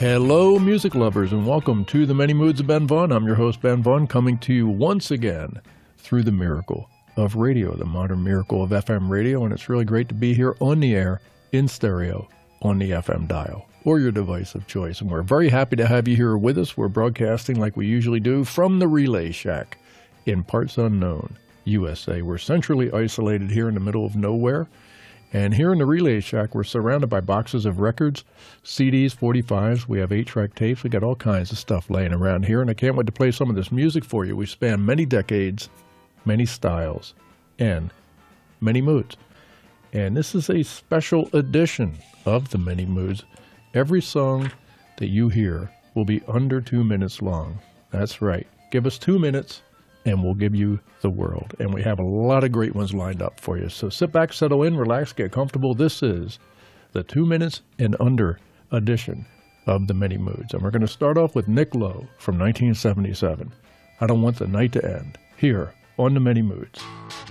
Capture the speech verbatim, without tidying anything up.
Hello, music lovers, and welcome to the Many Moods of Ben Vaughn. I'm your host, Ben Vaughn, coming to you once again through the miracle of radio, the modern miracle of F M radio, and it's really great to be here on the air, in stereo, on the F M dial, or your device of choice. And we're very happy to have you here with us. We're broadcasting like we usually do from the Relay Shack in parts unknown, U S A. We're centrally isolated here in the middle of nowhere. And here in the Relay Shack, we're surrounded by boxes of records, C Ds, forty-fives. We have eight-track tapes. We got all kinds of stuff laying around here. And I can't wait to play some of this music for you. We span many decades, many styles, and many moods. And this is a special edition of the Many Moods. Every song that you hear will be under two minutes long. That's right. Give us two minutes. And we'll give you the world. And we have a lot of great ones lined up for you. So sit back, settle in, relax, get comfortable. This is the two minutes and under edition of the Many Moods. And we're going to start off with Nick Lowe from nineteen seventy-seven. I Don't Want the Night to End, here on the Many Moods.